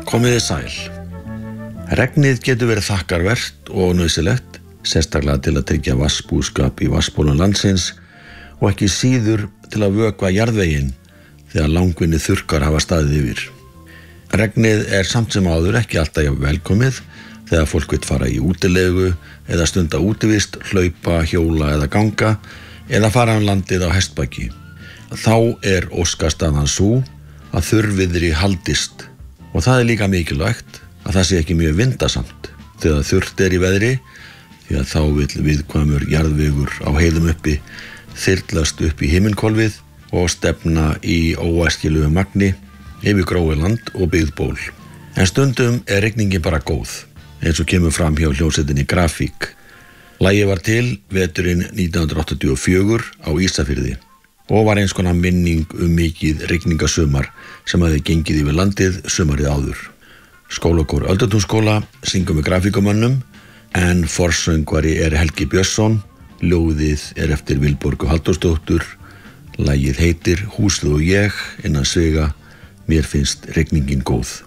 Komiði sæl. Regnið getur verið þakkarvert og nauðsynlegt, sérstaklega til að tryggja vatnsbúskap í vatnsbólum landsins og ekki síður til að vökva jarðveginn þegar langvinnir þurrkar hafa staðið yfir. Regnið samt sem áður ekki alltaf jafn velkomið þegar fólk vill fara í útilegu eða stunda útivist, hlaupa, hjóla eða ganga eða fara landið á hestbaki. Þá óskastaðan sú að þurrviðri haldist og það líka mikilvægt að það sé ekki mjög vindasamt þegar þurrt í veðri því að þá vill viðkvæmur jarðvegur á heiðum uppi þyrlast upp í himinhvolfið og stefna í óæskilegu magni yfir gróið land og byggðból. En stundum rigningin bara góð, eins og kemur fram hjá hljómsveitinni Grafík. Lagið var til veturinn 1984 á Ísafirði og var eins konar minning mikið rigningasumar sem hafði gengið yfir landið sumarið áður. Skólakór Öldutúnsskóla syngur með grafíkumönnum en forsöngvari Helgi Björnsson, ljóðið eftir Vilborgu Halldórsdóttur, lagið heitir Húsið og ég innan sviga, mér finnst rigningin góð.